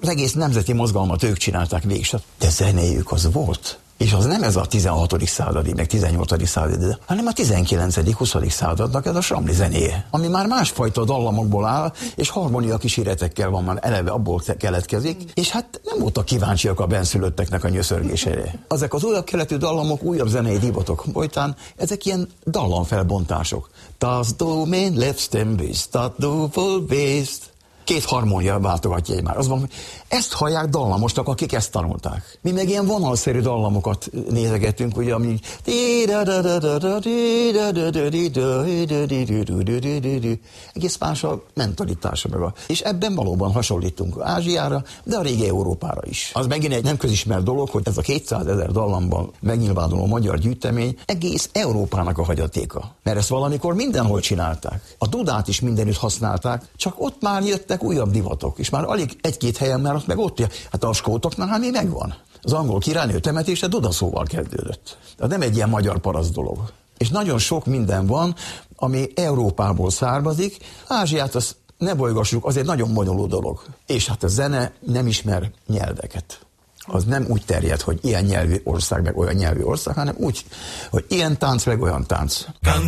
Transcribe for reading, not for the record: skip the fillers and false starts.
Az egész nemzeti mozgalmat ők csinálták végig, de zenéjük az volt. És az nem ez a 16. századi, meg 18. századi, hanem a 19.-20. századnak ez a sramli zenéje, ami már másfajta dallamokból áll, és harmonia kíséretekkel van már eleve, abból keletkezik, és hát nem voltak kíváncsiak a benszülötteknek a nyöszörgésére. Ezek az újabb keletű dallamok, újabb zenei divatok folytán, ezek ilyen dallamfelbontások. Das du mein letzten bist, das du wohl bist. Két harmónia váltogatja már. Az van, hogy ezt hallják dallamosnak, akik ezt tanulták. Mi meg ilyen vonalszerű dallamokat nézegetünk, ugye, ami egész más a mentalitása meg és ebben valóban hasonlítunk Ázsiára, de a régi Európára is. Az megint egy nem közismert dolog, hogy ez a 200 000 dallamban megnyilvánuló magyar gyűjtemény egész Európának a hagyatéka. Mert ezt valamikor mindenhol csinálták. A dudát is mindenütt használták, csak ott már jöttek újabb divatok, és már alig egy-két helyen már ott meg ott, hát a skótoknál hát még megvan. Az angol királynő temetése dudaszóval kezdődött. Tehát nem egy ilyen magyar paraszt dolog. És nagyon sok minden van, ami Európából származik. Ázsiát azt ne bolygassuk, az egy nagyon bonyolult dolog. És hát a zene nem ismer nyelveket. Az nem úgy terjed, hogy ilyen nyelvű ország, meg olyan nyelvű ország, hanem úgy, hogy ilyen tánc, meg olyan tánc.